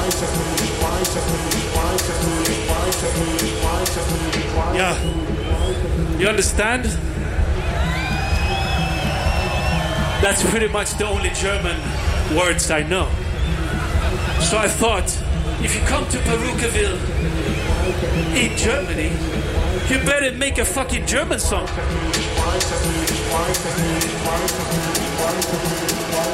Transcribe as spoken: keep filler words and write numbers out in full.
Yeah. You understand? That's pretty much the only German words I know. So I thought, if you come to Perukaville in Germany, you better make a fucking German song.